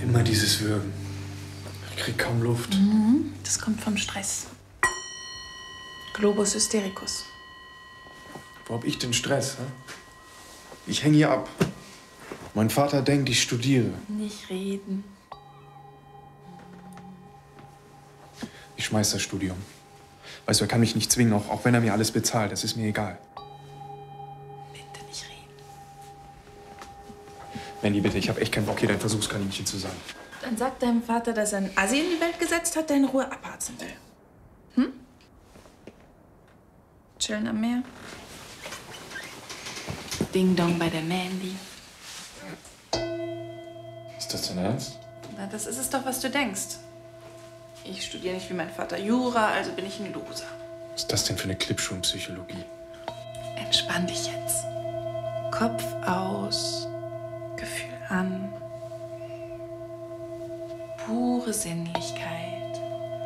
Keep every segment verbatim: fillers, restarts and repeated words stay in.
Immer dieses Würgen. Ich krieg kaum Luft. Mhm. Das kommt vom Stress. Globus hystericus. Wo hab ich denn Stress? Hä? Ich häng hier ab. Mein Vater denkt, ich studiere. Nicht reden. Ich schmeiß das Studium. Weißt du, er kann mich nicht zwingen, auch, auch wenn er mir alles bezahlt. Das ist mir egal. Bitte nicht reden. Mandy, bitte, ich hab echt keinen Bock, hier dein Versuchskaninchen zu sein. Dann sag deinem Vater, dass er einen Assi in die Welt gesetzt hat, der in Ruhe abharzen will. Hm? Chillen am Meer. Ding Dong bei der Mandy. Ist das dein Ernst? Na, das ist es doch, was du denkst. Ich studiere nicht wie mein Vater Jura, also bin ich ein Loser. Was ist das denn für eine Klippschuhpsychologie? Entspann dich jetzt. Kopf aus, Gefühl an. Pure Sinnlichkeit.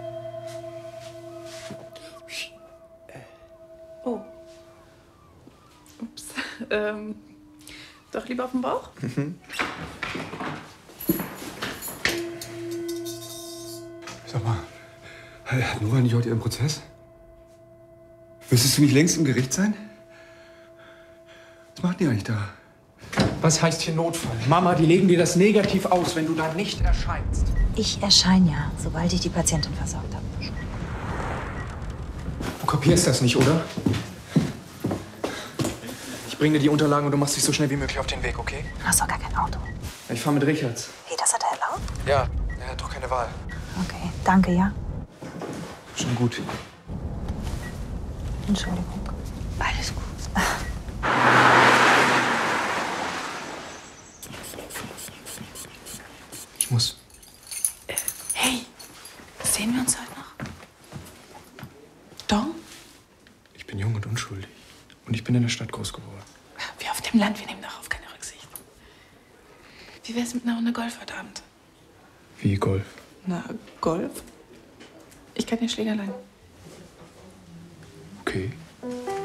Oh. Ups. ähm, doch lieber auf dem Bauch? Mhm. Sag mal, hat Nora nicht heute ihren Prozess? Müsstest du nicht längst im Gericht sein? Was macht die eigentlich da? Was heißt hier Notfall? Mama, die legen dir das negativ aus, wenn du da nicht erscheinst. Ich erscheine ja, sobald ich die Patientin versorgt habe. Du kapierst das nicht, oder? Ich bringe dir die Unterlagen und du machst dich so schnell wie möglich auf den Weg, okay? Du hast doch gar kein Auto. Ich fahre mit Richards. Wie, das hat er erlaubt? Ja, er hat doch keine Wahl. Okay, danke, ja. Schon gut. Entschuldigung. Alles gut. Ich muss. Äh, hey, sehen wir uns heute noch? Dong? Ich bin jung und unschuldig. Und ich bin in der Stadt groß geworden. Wir auf dem Land, wir nehmen darauf keine Rücksicht. Wie wär's mit einer Runde Golf heute Abend? Wie Golf? Na, Golf? Ich kann dir Schläger leihen. Okay.